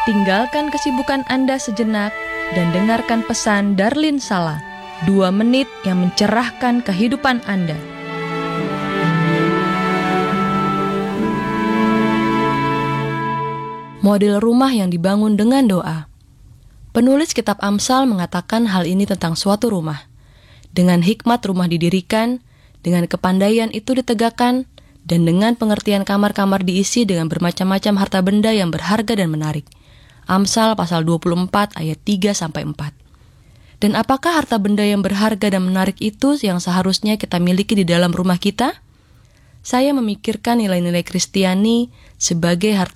Tinggalkan kesibukan Anda sejenak dan dengarkan pesan Darlin Sala, 2 menit yang mencerahkan kehidupan Anda. Model rumah yang dibangun dengan doa. Penulis kitab Amsal mengatakan hal ini tentang suatu rumah. Dengan hikmat rumah didirikan, dengan kepandaian itu ditegakkan, dan dengan pengertian kamar-kamar diisi dengan bermacam-macam harta benda yang berharga dan menarik. Amsal pasal 24 ayat 3-4. Dan apakah harta benda yang berharga dan menarik itu yang seharusnya kita miliki di dalam rumah kita? Saya memikirkan nilai-nilai Kristiani sebagai harta